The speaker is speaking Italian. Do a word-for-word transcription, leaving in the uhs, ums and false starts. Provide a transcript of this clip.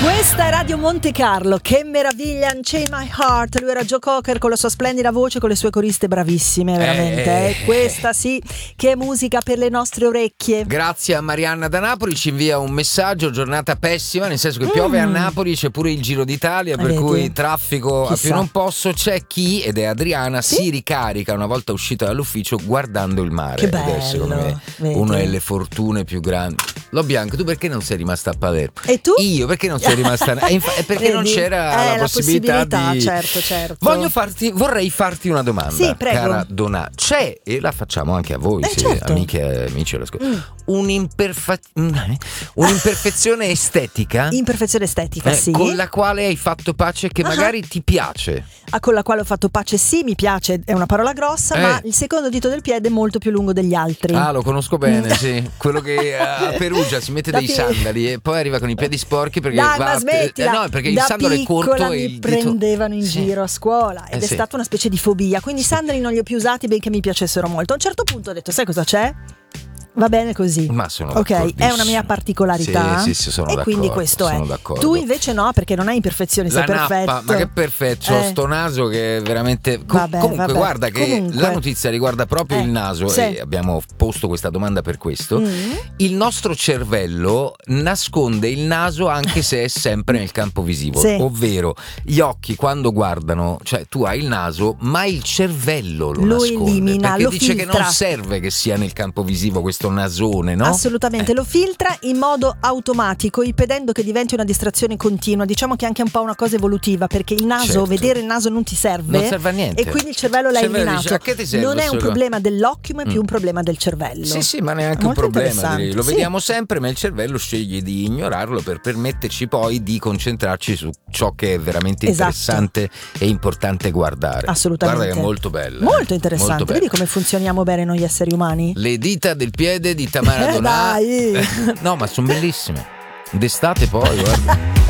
Questa è Radio Monte Carlo, che meraviglia, Unchain My Heart. Lui era Joe Cocker con la sua splendida voce, con le sue coriste bravissime, veramente. Eh. Eh. Questa sì, che musica per le nostre orecchie. Grazie a Marianna da Napoli, ci invia un messaggio: giornata pessima, nel senso che piove Mm. a Napoli, c'è pure il Giro d'Italia, per Vedi? cui traffico Chissà. a più non posso. C'è chi, ed è Adriana, Sì? si ricarica una volta uscita dall'ufficio guardando il mare. Che Ed è bello, secondo me vedi? una delle fortune più grandi. Lo Bianco, tu perché non sei rimasta a Palermo? E tu? Io perché non sono rimasta a... È infa- è perché non Vedi? c'era Eh, la possibilità, di... certo, certo. Voglio farti, vorrei farti una domanda, Sì, prego. cara Donà. C'è, e la facciamo anche a voi, Eh, se certo. amiche e amici all'ascolto, Mm. un'imperfa- un'imperfezione estetica Imperfezione estetica, eh, sì. con la quale hai fatto pace, che Ah. magari ti piace. Ah, con la quale ho fatto pace, sì, mi piace, è una parola grossa, Eh. ma il secondo dito del piede è molto più lungo degli altri. Ah, lo conosco bene, sì. Quello che a Perugia si mette Da dei pi- sandali e poi arriva con i piedi sporchi perché Dai, va ma smettila. eh, no, perché il Da sandalo è corto piccola e mi il dito... prendevano in Sì. giro a scuola ed Eh, è sì. stata una specie di fobia, quindi i sandali non li ho più usati, benché mi piacessero molto. A un certo punto ho detto, sai cosa c'è? Va bene così. Ma sono ok, è d'accordissimo. una mia particolarità. Sì, sì, sì, sono e quindi d'accordo, questo sono è. d'accordo. Tu invece no, perché non hai imperfezioni, sei La nappa, perfetto. ma che perfetto, c'ho Eh. sto naso che è veramente Com- Vabbè, comunque vabbè. guarda che Comunque. la notizia riguarda proprio Eh, il naso, sì. e abbiamo posto questa domanda per questo. Mm. Il nostro cervello nasconde il naso anche se è sempre nel campo visivo, Sì. ovvero gli occhi quando guardano, cioè tu hai il naso ma il cervello lo Lo nasconde, elimina, perché lo dice che filtra. non serve che sia nel campo visivo questo nasone, no? Assolutamente, Eh. lo filtra in modo automatico, impedendo che diventi una distrazione continua. Diciamo che è anche un po' una cosa evolutiva, perché il naso, Certo. vedere il naso non ti serve, Non serve a niente. e quindi il cervello l'ha Il cervello eliminato. dice, "A che ti serve non è un questo qua?" problema dell'occhio, ma è più Mm. un problema del cervello. Sì, sì, ma neanche Molto un problema. interessante, direi. Lo sì. vediamo sempre, ma il cervello sceglie di ignorarlo per permetterci poi di concentrarci su ciò che è veramente Esatto. interessante e importante guardare. Assolutamente. Guarda che è molto bello. eh. Molto interessante. Molto bello. Vedi come funzioniamo bene noi esseri umani? Le dita del piede di Tamara Eh, Donà. dai. No, ma sono bellissime. D'estate poi, guarda.